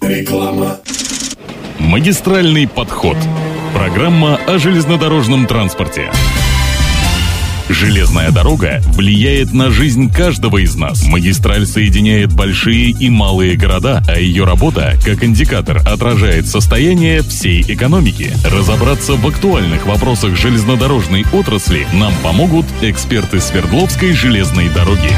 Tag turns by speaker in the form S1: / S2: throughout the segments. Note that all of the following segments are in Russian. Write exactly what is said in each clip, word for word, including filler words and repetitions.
S1: Реклама.
S2: Магистральный подход. Программа о железнодорожном транспорте. Железная дорога влияет на жизнь каждого из нас. Магистраль соединяет большие и малые города, а ее работа, как индикатор, отражает состояние всей экономики. Разобраться в актуальных вопросах железнодорожной отрасли нам помогут эксперты Свердловской железной дороги.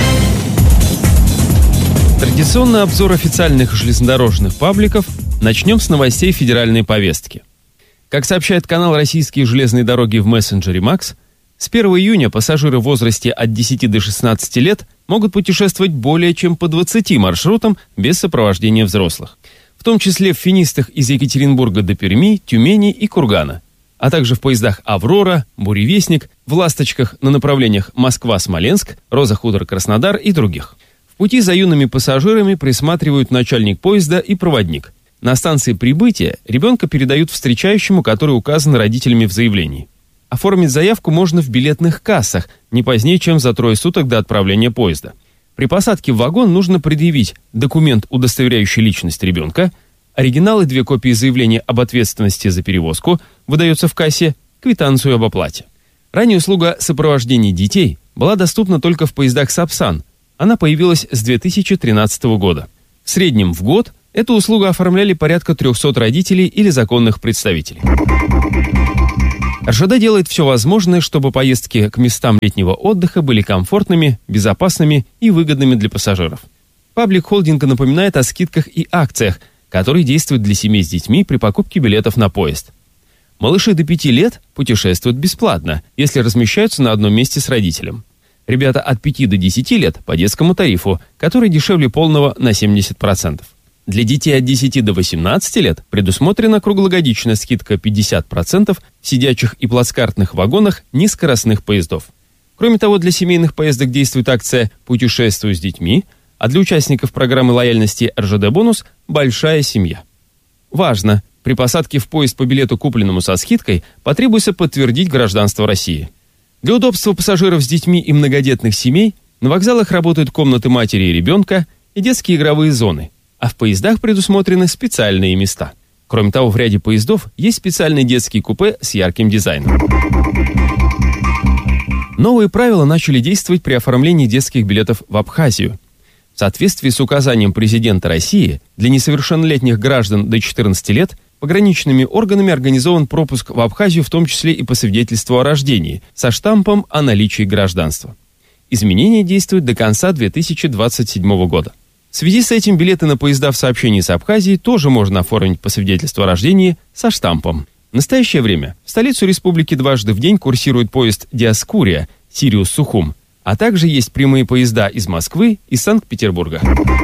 S3: Традиционный обзор официальных железнодорожных пабликов. Начнем с новостей федеральной повестки. Как сообщает канал «Российские железные дороги» в мессенджере Макс, с первого июня пассажиры в возрасте от десяти до шестнадцати лет могут путешествовать более чем по двадцати маршрутам без сопровождения взрослых, в том числе в финистах из Екатеринбурга до Перми, Тюмени и Кургана, а также в поездах «Аврора», «Буревестник», в «Ласточках» на направлениях Москва-Смоленск, Роза-Хутор-Краснодар и других. В пути за юными пассажирами присматривают начальник поезда и проводник. На станции прибытия ребенка передают встречающему, который указан родителями в заявлении. Оформить заявку можно в билетных кассах не позднее, чем за трое суток до отправления поезда. При посадке в вагон нужно предъявить документ, удостоверяющий личность ребенка, оригиналы, две копии заявления об ответственности за перевозку, выдается в кассе, квитанцию об оплате. Ранее услуга сопровождения детей была доступна только в поездах «Сапсан». Она появилась с две тысячи тринадцатого года. В среднем в год эту услугу оформляли порядка трехсот родителей или законных представителей. эр жэ дэ делает все возможное, чтобы поездки к местам летнего отдыха были комфортными, безопасными и выгодными для пассажиров. Паблик холдинга напоминает о скидках и акциях, которые действуют для семей с детьми при покупке билетов на поезд. Малыши до пяти лет путешествуют бесплатно, если размещаются на одном месте с родителем. Ребята от пяти до десяти лет по детскому тарифу, который дешевле полного на семьдесят процентов. Для детей от десяти до восемнадцати лет предусмотрена круглогодичная скидка пятьдесят процентов в сидячих и плацкартных вагонах низкоскоростных поездов. Кроме того, для семейных поездок действует акция «Путешествую с детьми», а для участников программы лояльности эр жэ дэ бонус «Большая семья». Важно! При посадке в поезд по билету, купленному со скидкой, потребуется подтвердить гражданство России. Для удобства пассажиров с детьми и многодетных семей на вокзалах работают комнаты матери и ребенка и детские игровые зоны, а в поездах предусмотрены специальные места. Кроме того, в ряде поездов есть специальные детские купе с ярким дизайном. Новые правила начали действовать при оформлении детских билетов в Абхазию. В соответствии с указанием президента России, для несовершеннолетних граждан до четырнадцати лет пограничными органами организован пропуск в Абхазию, в том числе и по свидетельству о рождении, со штампом о наличии гражданства. Изменения действуют до конца две тысячи двадцать седьмого года. В связи с этим билеты на поезда в сообщении с Абхазией тоже можно оформить по свидетельству о рождении со штампом. В настоящее время в столицу республики дважды в день курсирует поезд «Диоскурия» Сириус-Сухум, а также есть прямые поезда из Москвы и Санкт-Петербурга.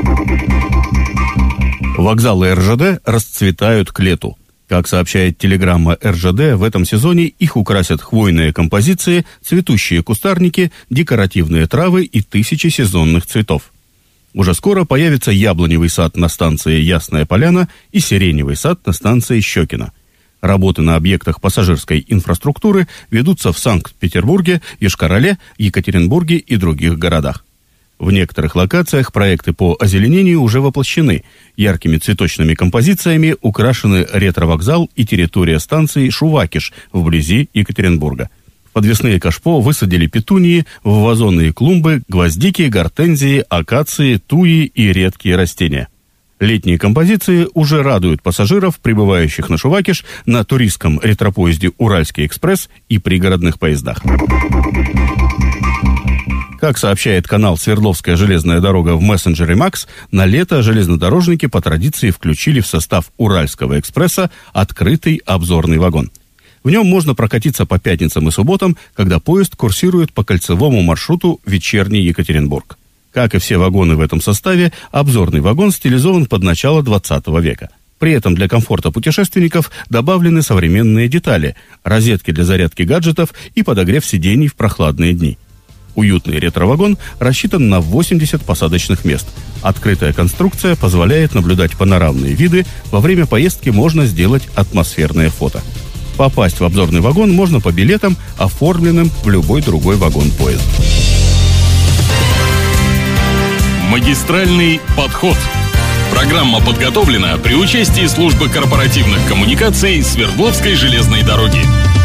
S4: Вокзалы эр жэ дэ расцветают к лету. Как сообщает телеграмма эр жэ дэ, в этом сезоне их украсят хвойные композиции, цветущие кустарники, декоративные травы и тысячи сезонных цветов. Уже скоро появится яблоневый сад на станции Ясная Поляна и сиреневый сад на станции Щекино. Работы на объектах пассажирской инфраструктуры ведутся в Санкт-Петербурге, Йошкар-Оле, Екатеринбурге и других городах. В некоторых локациях проекты по озеленению уже воплощены. Яркими цветочными композициями украшены ретро-вокзал и территория станции Шувакиш вблизи Екатеринбурга. В подвесные кашпо высадили петунии, в вазонные клумбы, гвоздики, гортензии, акации, туи и редкие растения. Летние композиции уже радуют пассажиров, прибывающих на Шувакиш на туристском ретропоезде «Уральский экспресс» и пригородных поездах. Как сообщает канал «Свердловская железная дорога» в мессенджере Макс, на лето железнодорожники по традиции включили в состав «Уральского экспресса» открытый обзорный вагон. В нем можно прокатиться по пятницам и субботам, когда поезд курсирует по кольцевому маршруту «Вечерний Екатеринбург». Как и все вагоны в этом составе, обзорный вагон стилизован под начало двадцатого века. При этом для комфорта путешественников добавлены современные детали, розетки для зарядки гаджетов и подогрев сидений в прохладные дни. Уютный ретро-вагон рассчитан на восемьдесят посадочных мест. Открытая конструкция позволяет наблюдать панорамные виды. Во время поездки можно сделать атмосферное фото. Попасть в обзорный вагон можно по билетам, оформленным в любой другой вагон поезда.
S2: Магистральный подход. Программа подготовлена при участии службы корпоративных коммуникаций Свердловской железной дороги.